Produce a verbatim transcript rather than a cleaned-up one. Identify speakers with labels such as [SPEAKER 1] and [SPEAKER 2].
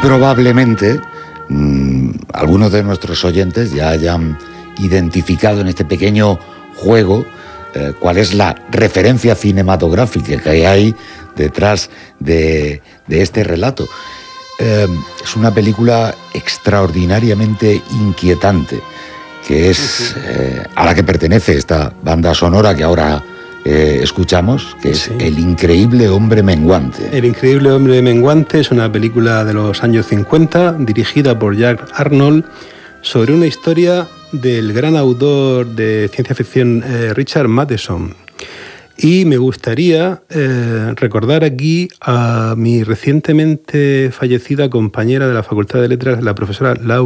[SPEAKER 1] probablemente mmm, algunos de nuestros oyentes ya hayan identificado en este pequeño juego eh, cuál es la referencia cinematográfica que hay detrás de, de este relato. Eh, es una película extraordinariamente inquietante, que es eh, a la que pertenece esta banda sonora que ahora eh, escuchamos, que es sí. El increíble hombre menguante.
[SPEAKER 2] El increíble hombre menguante es una película de los años cincuenta, dirigida por Jack Arnold, sobre una historia del gran autor de ciencia ficción eh, Richard Matheson. Y me gustaría eh, recordar aquí a mi recientemente fallecida compañera de la Facultad de Letras, la profesora Laura